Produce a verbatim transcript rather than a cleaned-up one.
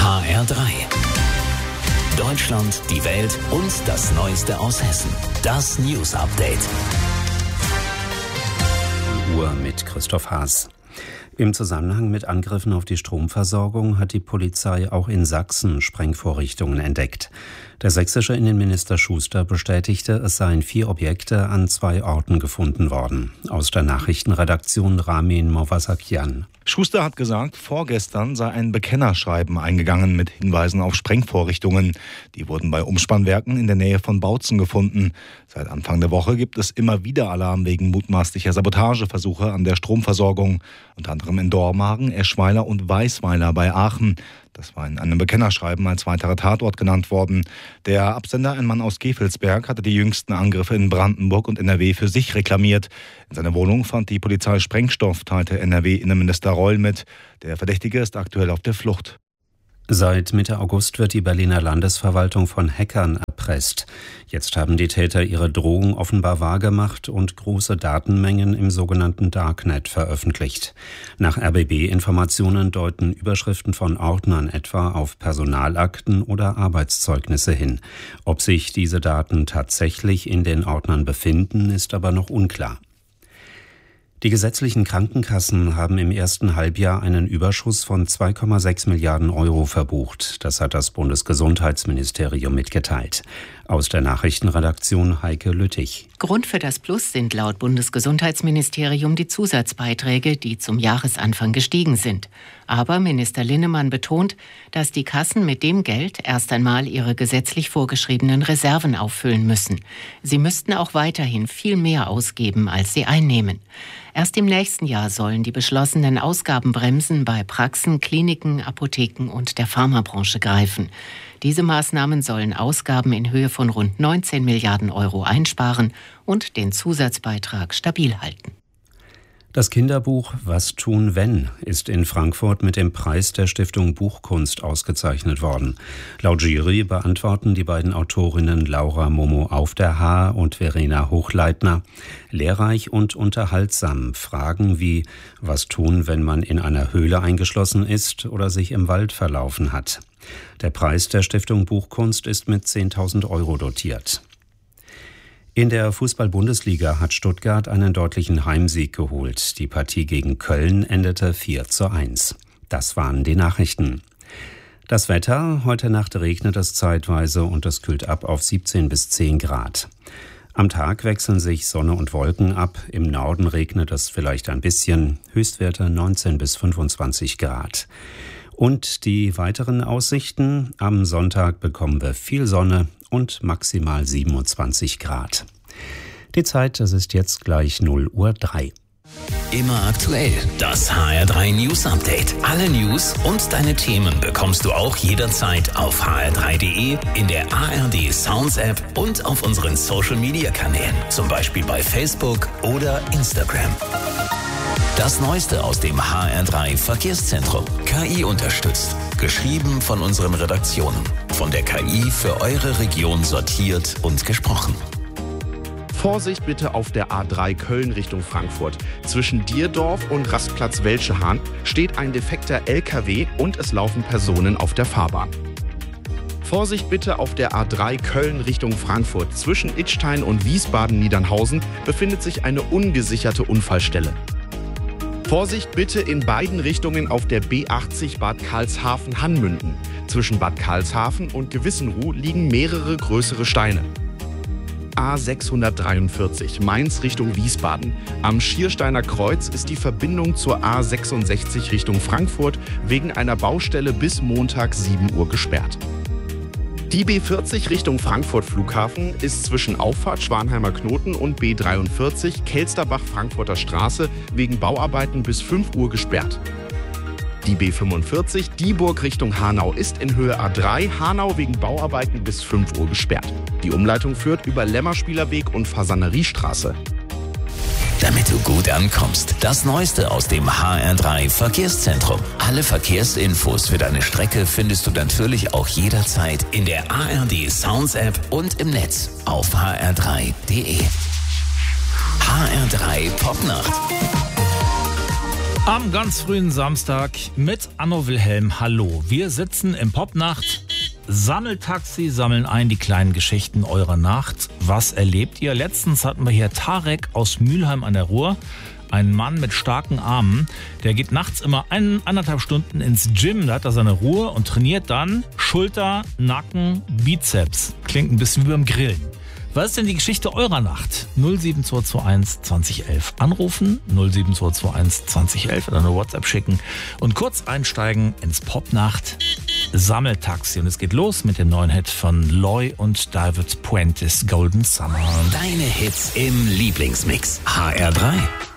H R drei. Deutschland, die Welt und das Neueste aus Hessen. Das News Update. Uhr mit Christoph Haas. Im Zusammenhang mit Angriffen auf die Stromversorgung hat die Polizei auch in Sachsen Sprengvorrichtungen entdeckt. Der sächsische Innenminister Schuster bestätigte, es seien vier Objekte an zwei Orten gefunden worden. Aus der Nachrichtenredaktion Ramin Movasakian. Schuster hat gesagt, vorgestern sei ein Bekennerschreiben eingegangen mit Hinweisen auf Sprengvorrichtungen. Die wurden bei Umspannwerken in der Nähe von Bautzen gefunden. Seit Anfang der Woche gibt es immer wieder Alarm wegen mutmaßlicher Sabotageversuche an der Stromversorgung. Unter anderem in Dormagen, Eschweiler und Weißweiler bei Aachen. Das war in einem Bekennerschreiben als weiterer Tatort genannt worden. Der Absender, ein Mann aus Gevelsberg, hatte die jüngsten Angriffe in Brandenburg und N R W für sich reklamiert. In seiner Wohnung fand die Polizei Sprengstoff, teilte N R W-Innenminister Reul mit. Der Verdächtige ist aktuell auf der Flucht. Seit Mitte August wird die Berliner Landesverwaltung von Hackern erpresst. Jetzt haben die Täter ihre Drohung offenbar wahrgemacht und große Datenmengen im sogenannten Darknet veröffentlicht. Nach R B B-Informationen deuten Überschriften von Ordnern etwa auf Personalakten oder Arbeitszeugnisse hin. Ob sich diese Daten tatsächlich in den Ordnern befinden, ist aber noch unklar. Die gesetzlichen Krankenkassen haben im ersten Halbjahr einen Überschuss von zwei Komma sechs Milliarden Euro verbucht. Das hat das Bundesgesundheitsministerium mitgeteilt. Aus der Nachrichtenredaktion Heike Lüttich. Grund für das Plus sind laut Bundesgesundheitsministerium die Zusatzbeiträge, die zum Jahresanfang gestiegen sind. Aber Minister Linnemann betont, dass die Kassen mit dem Geld erst einmal ihre gesetzlich vorgeschriebenen Reserven auffüllen müssen. Sie müssten auch weiterhin viel mehr ausgeben, als sie einnehmen. Erst im nächsten Jahr sollen die beschlossenen Ausgabenbremsen bei Praxen, Kliniken, Apotheken und der Pharmabranche greifen. Diese Maßnahmen sollen Ausgaben in Höhe von rund neunzehn Milliarden Euro einsparen und den Zusatzbeitrag stabil halten. Das Kinderbuch Was tun, wenn ist in Frankfurt mit dem Preis der Stiftung Buchkunst ausgezeichnet worden. Laut Jury beantworten die beiden Autorinnen Laura Momo auf der Haar und Verena Hochleitner lehrreich und unterhaltsam Fragen wie: Was tun, wenn man in einer Höhle eingeschlossen ist oder sich im Wald verlaufen hat? Der Preis der Stiftung Buchkunst ist mit zehntausend Euro dotiert. In der Fußball-Bundesliga hat Stuttgart einen deutlichen Heimsieg geholt. Die Partie gegen Köln endete vier zu eins. Das waren die Nachrichten. Das Wetter: Heute Nacht regnet es zeitweise und es kühlt ab auf siebzehn bis zehn Grad. Am Tag wechseln sich Sonne und Wolken ab. Im Norden regnet es vielleicht ein bisschen. Höchstwerte neunzehn bis fünfundzwanzig Grad. Und die weiteren Aussichten: Am Sonntag bekommen wir viel Sonne und maximal siebenundzwanzig Grad. Die Zeit, das ist jetzt gleich null Uhr drei. Immer aktuell, das H R drei News Update. Alle News und deine Themen bekommst du auch jederzeit auf h r drei punkt d e, in der A R D Sounds App und auf unseren Social Media Kanälen, zum Beispiel bei Facebook oder Instagram. Das Neueste aus dem H R drei Verkehrszentrum. K I unterstützt. Geschrieben von unseren Redaktionen. Von der K I für eure Region sortiert und gesprochen. Vorsicht bitte auf der A drei Köln Richtung Frankfurt. Zwischen Dierdorf und Rastplatz Welschehahn steht ein defekter L K W und es laufen Personen auf der Fahrbahn. Vorsicht bitte auf der A drei Köln Richtung Frankfurt. Zwischen Idstein und Wiesbaden-Niedernhausen befindet sich eine ungesicherte Unfallstelle. Vorsicht bitte in beiden Richtungen auf der B achtzig Bad Karlshafen-Hanmünden. Zwischen Bad Karlshafen und Gewissenruh liegen mehrere größere Steine. A sechshundertdreiundvierzig Mainz Richtung Wiesbaden. Am Schiersteiner Kreuz ist die Verbindung zur A sechsundsechzig Richtung Frankfurt wegen einer Baustelle bis Montag sieben Uhr gesperrt. Die B vierzig Richtung Frankfurt Flughafen ist zwischen Auffahrt Schwanheimer Knoten und B dreiundvierzig Kelsterbach-Frankfurter Straße wegen Bauarbeiten bis fünf Uhr gesperrt. Die B fünfundvierzig Dieburg Richtung Hanau ist in Höhe A drei Hanau wegen Bauarbeiten bis fünf Uhr gesperrt. Die Umleitung führt über Lämmerspielerweg und Fasaneriestraße. Damit du gut ankommst, das Neueste aus dem H R drei Verkehrszentrum. Alle Verkehrsinfos für deine Strecke findest du natürlich auch jederzeit in der A R D Sounds App und im Netz auf h r drei punkt d e. H R drei Popnacht. Am ganz frühen Samstag mit Anno Wilhelm. Hallo, wir sitzen im Popnacht. Sammeltaxi, sammeln ein die kleinen Geschichten eurer Nacht. Was erlebt ihr? Letztens hatten wir hier Tarek aus Mülheim an der Ruhr. Ein Mann mit starken Armen. Der geht nachts immer ein, anderthalb Stunden ins Gym. Da hat er seine Ruhe und trainiert dann Schulter, Nacken, Bizeps. Klingt ein bisschen wie beim Grillen. Was ist denn die Geschichte eurer Nacht? null sieben zwei zwei eins zwanzig elf anrufen, null sieben zwei zwei eins zwanzig elf oder eine WhatsApp schicken und kurz einsteigen ins Popnacht Sammeltaxi. Und es geht los mit dem neuen Hit von Loy und David Puentes, Golden Summer. Deine Hits im Lieblingsmix. H R drei.